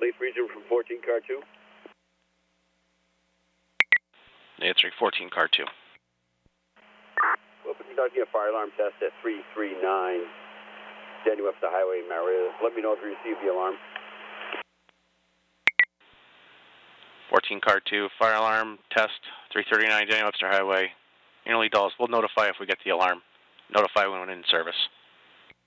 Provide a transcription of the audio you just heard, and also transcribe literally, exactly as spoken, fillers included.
Police region from fourteen car two. Answering fourteen car two. Well, we're conducting a fire alarm test at three three nine Daniel Webster Highway, Marietta. Let me know if you received the alarm. fourteen car two, fire alarm test, three thirty-nine Daniel Webster Highway. Nearly Dulles. We'll notify if we get the alarm. Notify when in service.